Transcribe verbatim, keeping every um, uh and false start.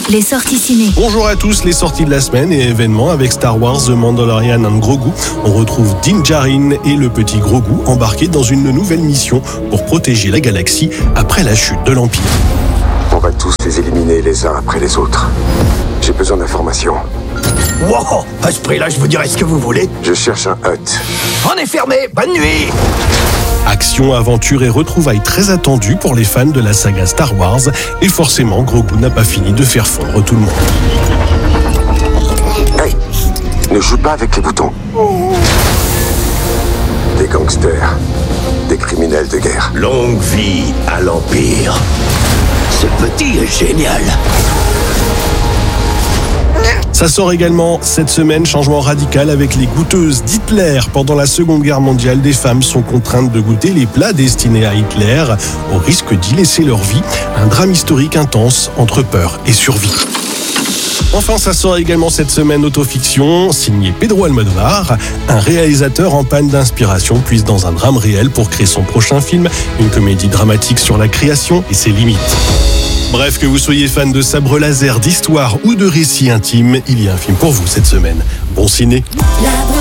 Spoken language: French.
les sorties ciné. Bonjour à tous, les sorties de la semaine et événements avec Star Wars, The Mandalorian and Grogu. On retrouve Din Djarin et le petit Grogu embarqués dans une nouvelle mission pour protéger la galaxie après la chute de l'Empire. On va tous les éliminer les uns après les autres. J'ai besoin d'informations. Wow, à ce prix-là, je vous dirai ce que vous voulez. Je cherche un hut. On est fermé, bonne nuit. Action, aventure et retrouvailles très attendues pour les fans de la saga Star Wars. Et forcément, Grogu n'a pas fini de faire fondre tout le monde. Hey, ne joue pas avec les boutons. Des gangsters, des criminels de guerre. Longue vie à l'Empire. Ce petit est génial. Ça sort également cette semaine, changement radical avec les goûteuses d'Hitler. Pendant la Seconde Guerre mondiale, des femmes sont contraintes de goûter les plats destinés à Hitler, au risque d'y laisser leur vie. Un drame historique intense entre peur et survie. Enfin, ça sort également cette semaine Autofiction, signé Pedro Almodóvar. Un réalisateur en panne d'inspiration puise dans un drame réel pour créer son prochain film, une comédie dramatique sur la création et ses limites. Bref, que vous soyez fan de sabre laser, d'histoire ou de récits intimes, il y a un film pour vous cette semaine. Bon ciné.